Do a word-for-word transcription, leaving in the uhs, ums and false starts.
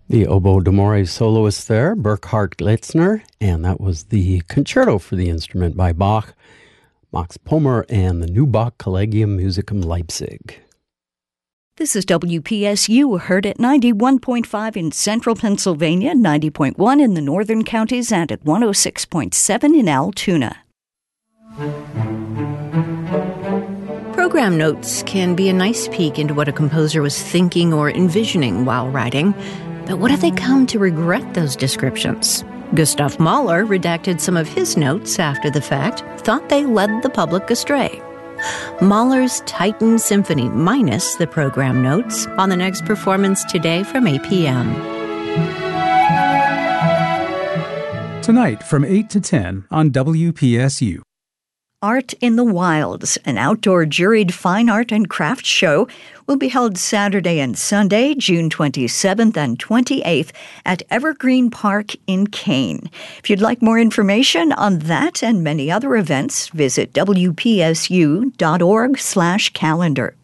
The oboe d'amore soloist there, Burkhard Glitzner, and that was the concerto for the instrument by Bach, Max Pommer, and the New Bach Collegium Musicum Leipzig. This is W P S U, heard at ninety-one point five in central Pennsylvania, ninety point one in the northern counties, and at one oh six point seven in Altoona. Program notes can be a nice peek into what a composer was thinking or envisioning while writing. But what if they come to regret those descriptions? Gustav Mahler redacted some of his notes after the fact, thought they led the public astray. Mahler's Titan Symphony minus the program notes on the next performance today from eight p.m. Tonight from eight to ten on W P S U. Art in the Wilds, an outdoor juried fine art and craft show, will be held Saturday and Sunday, June twenty-seventh and twenty-eighth at Evergreen Park in Kane. If you'd like more information on that and many other events, visit W P S U dot org slash calendar.